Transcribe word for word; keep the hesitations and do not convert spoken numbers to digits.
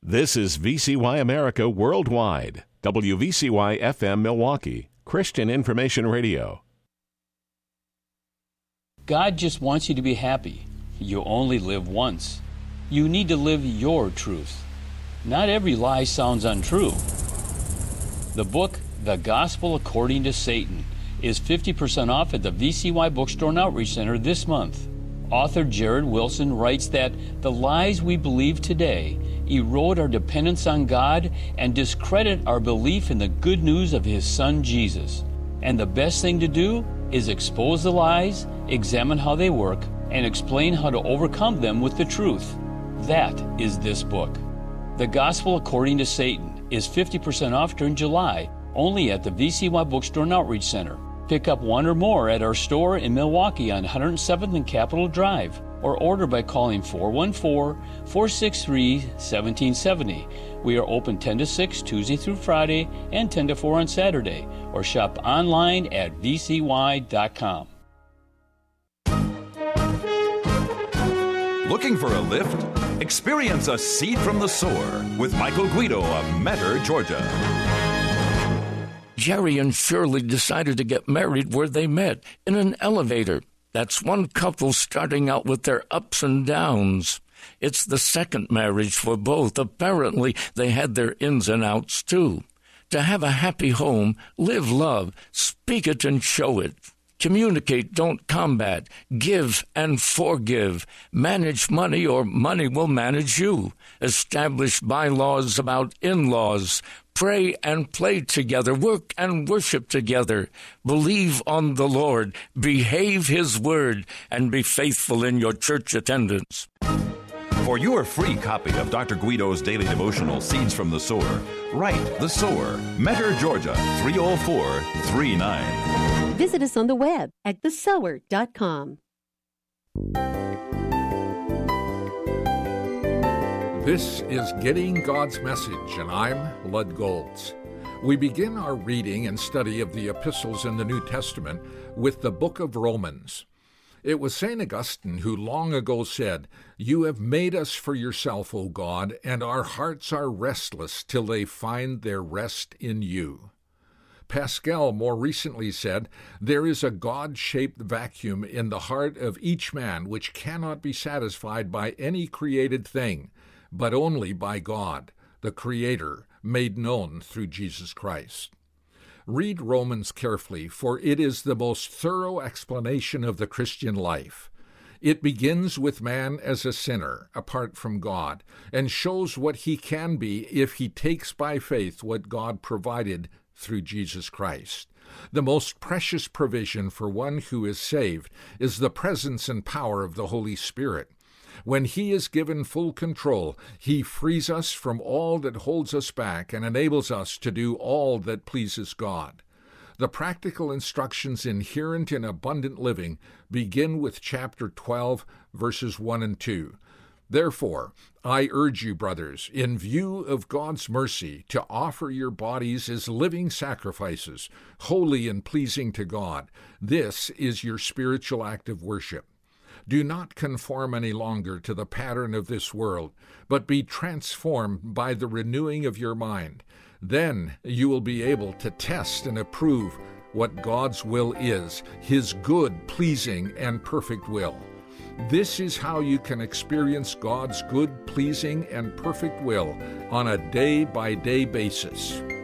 This is V C Y America Worldwide, W V C Y F M Milwaukee, Christian Information Radio. God just wants you to be happy. You only live once. You need to live your truth. Not every lie sounds untrue. The book, The Gospel According to Satan, is fifty percent off at the V C Y Bookstore and Outreach Center this month. Author Jared Wilson writes that the lies we believe today erode our dependence on God and discredit our belief in the good news of His Son Jesus. And the best thing to do is expose the lies, examine how they work, and explain how to overcome them with the truth. That is this book. The Gospel According to Satan is fifty percent off during July, only at the V C Y Bookstore and Outreach Center. Pick up one or more at our store in Milwaukee on one hundred seventh and Capitol Drive, or order by calling four one four, four six three, one seven seven zero. We are open ten to six Tuesday through Friday and ten to four on Saturday, or shop online at v c y dot com. Looking for a lift? Experience a seed from the sower with Michael Guido of Metter, Georgia. Jerry and Shirley decided to get married where they met, in an elevator. That's one couple starting out with their ups and downs. It's the second marriage for both. Apparently, they had their ins and outs, too. To have a happy home, live love, speak it and show it. Communicate, don't combat. Give and forgive. Manage money or money will manage you. Establish bylaws about in-laws. Pray and play together. Work and worship together. Believe on the Lord. Behave His word. And be faithful in your church attendance. For your free copy of Doctor Guido's daily devotional, Seeds from the Sower, write The Sower, Metter, Georgia, three oh four three nine. Visit us on the web at the sower dot com. This is Getting God's Message, and I'm Lud Golds. We begin our reading and study of the epistles in the New Testament with the book of Romans. It was Saint Augustine who long ago said, "You have made us for yourself, O God, and our hearts are restless till they find their rest in you." Pascal more recently said, "There is a God-shaped vacuum in the heart of each man which cannot be satisfied by any created thing, but only by God, the Creator, made known through Jesus Christ." Read Romans carefully, for it is the most thorough explanation of the Christian life. It begins with man as a sinner, apart from God, and shows what he can be if he takes by faith what God provided through Jesus Christ. The most precious provision for one who is saved is the presence and power of the Holy Spirit. When He is given full control, He frees us from all that holds us back and enables us to do all that pleases God. The practical instructions inherent in abundant living begin with chapter twelve, verses one and two. Therefore, I urge you, brothers, in view of God's mercy, to offer your bodies as living sacrifices, holy and pleasing to God. This is your spiritual act of worship. Do not conform any longer to the pattern of this world, but be transformed by the renewing of your mind. Then you will be able to test and approve what God's will is, His good, pleasing, and perfect will. This is how you can experience God's good, pleasing, and perfect will on a day-by-day basis.